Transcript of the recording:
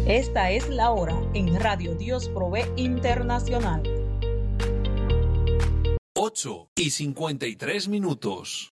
Esta es la hora en Radio Dios Provee Internacional. 8:53.